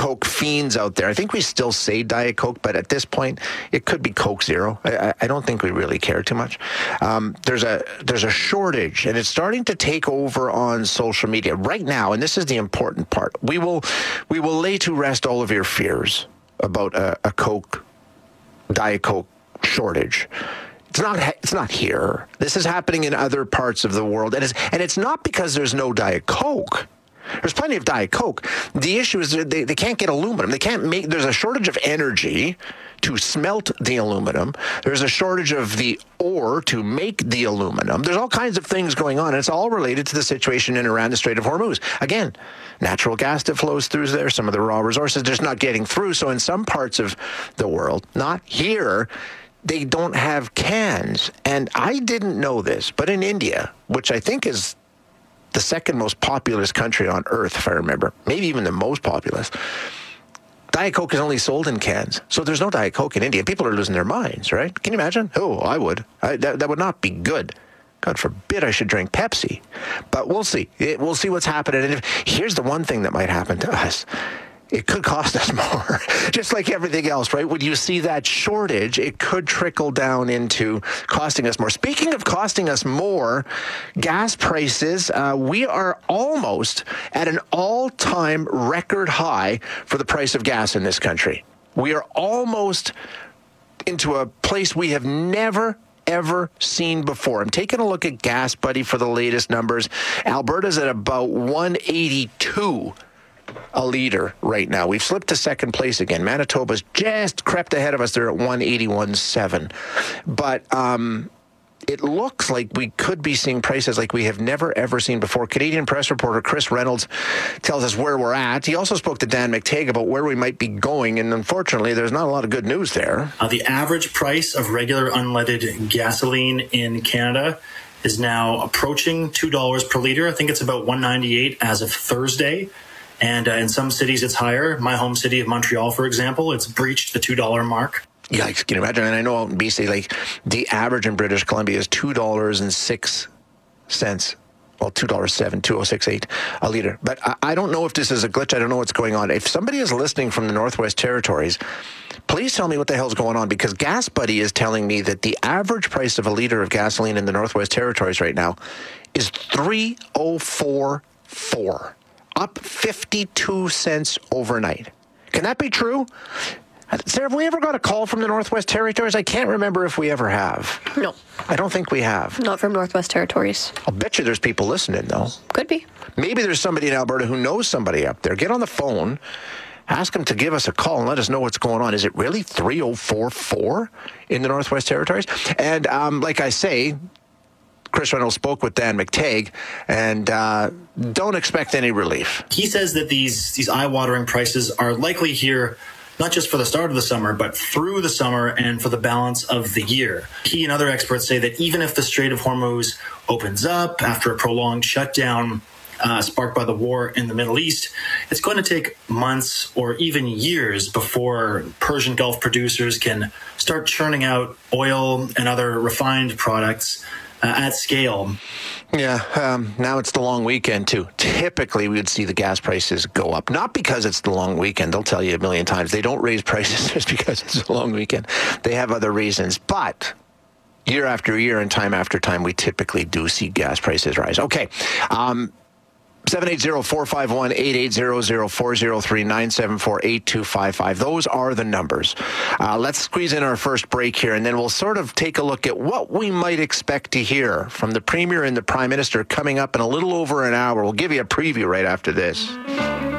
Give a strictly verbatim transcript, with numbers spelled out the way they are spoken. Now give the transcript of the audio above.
Coke fiends out there. I think we still say Diet Coke, but at this point, it could be Coke Zero. I, I don't think we really care too much. Um, there's a there's a shortage, and it's starting to take over on social media right now. And this is the important part. We will we will lay to rest all of your fears about a, a Coke, Diet Coke shortage. It's not. It's not here. This is happening in other parts of the world, and it's and it's not because there's no Diet Coke. There's plenty of Diet Coke. The issue is they, they can't get aluminum. They can't make, there's a shortage of energy to smelt the aluminum. There's a shortage of the ore to make the aluminum. There's all kinds of things going on, and it's all related to the situation in and around the Strait of Hormuz. Again, natural gas that flows through there, some of the raw resources just not getting through. So in some parts of the world, not here, they don't have cans. And I didn't know this, but in India, which I think is the second most populous country on earth, if I remember, maybe even the most populous, Diet Coke is only sold in cans. So there's no Diet Coke in India. People are losing their minds, right? Can you imagine? Oh, I would. I, that, that would not be good. God forbid I should drink Pepsi. But we'll see. It, we'll see what's happening. And if, here's the one thing that might happen to us. It could cost us more, just like everything else, right? When you see that shortage, it could trickle down into costing us more. Speaking of costing us more, gas prices, uh, we are almost at an all-time record high for the price of gas in this country. We are almost into a place we have never ever seen before. I'm taking a look at Gas Buddy for the latest numbers. Alberta's at about one eighty-two a liter right now. We've slipped to second place again. Manitoba's just crept ahead of us. They're at one eighty-one point seven. But um, it looks like we could be seeing prices like we have never, ever seen before. Canadian press reporter Chris Reynolds tells us where we're at. He also spoke to Dan McTague about where we might be going, and unfortunately, there's not a lot of good news there. Uh, the average price of regular unleaded gasoline in Canada is now approaching two dollars per liter. I think it's about one ninety-eight as of Thursday. And uh, in some cities, it's higher. My home city of Montreal, for example, it's breached the two dollars mark. Yikes, can you imagine? And I know out in B C, like, the average in British Columbia is two dollars and six cents. Well, two dollars and seven cents, two oh six point eight a liter. But I, I don't know if this is a glitch. I don't know what's going on. If somebody is listening from the Northwest Territories, please tell me what the hell's going on, because Gas Buddy is telling me that the average price of a liter of gasoline in the Northwest Territories right now is three oh four point four. Up fifty-two cents overnight. Can that be true? Sarah, have we ever got a call from the Northwest Territories? I can't remember if we ever have. No. I don't think we have. Not from Northwest Territories. I'll bet you there's people listening, though. Could be. Maybe there's somebody in Alberta who knows somebody up there. Get on the phone, ask them to give us a call and let us know what's going on. Is it really three oh four point four in the Northwest Territories? And um, like I say, Chris Reynolds spoke with Dan McTague, and uh, don't expect any relief. He says that these these eye-watering prices are likely here not just for the start of the summer, but through the summer and for the balance of the year. He and other experts say that even if the Strait of Hormuz opens up after a prolonged shutdown uh, sparked by the war in the Middle East, it's going to take months or even years before Persian Gulf producers can start churning out oil and other refined products Uh, at scale. Yeah, um, now it's the long weekend, too. Typically, we would see the gas prices go up. Not because it's the long weekend. They'll tell you a million times. They don't raise prices just because it's a long weekend. They have other reasons. But year after year and time after time, we typically do see gas prices rise. Okay. Um, seven eight zero, four five one, eight eight zero zero, four zero three, nine seven four, eight two five five. Those are the numbers. Uh, let's squeeze in our first break here, and then we'll sort of take a look at what we might expect to hear from the Premier and the Prime Minister coming up in a little over an hour. We'll give you a preview right after this.